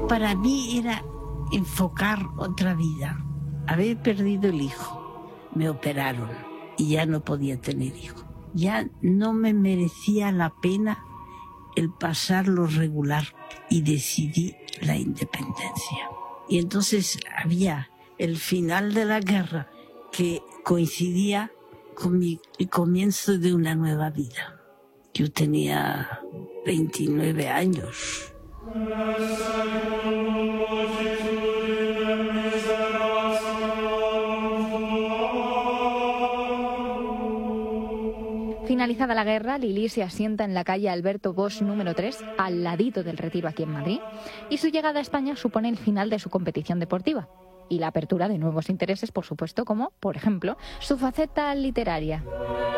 para mí era enfocar otra vida. Había perdido el hijo, me operaron y ya no podía tener hijo. Ya no me merecía la pena el pasar lo regular y decidí la independencia. Y entonces había el final de la guerra que coincidía con el comienzo de una nueva vida. Yo tenía 29 años. Finalizada la guerra, Lili se asienta en la calle Alberto Bosch número 3, al ladito del Retiro aquí en Madrid, y su llegada a España supone el final de su competición deportiva y la apertura de nuevos intereses, por supuesto, como, por ejemplo, su faceta literaria.